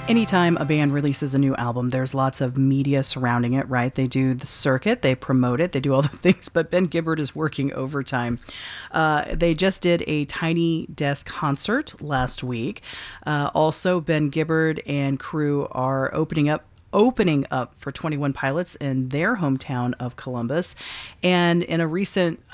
Anytime a band releases a new album, there's lots of media surrounding it, right? They do the circuit, they promote it, they do all the things, but Ben Gibbard is working overtime. They just did a Tiny Desk concert last week. Also, Ben Gibbard and crew are opening up for 21 Pilots in their hometown of Columbus. And in a recent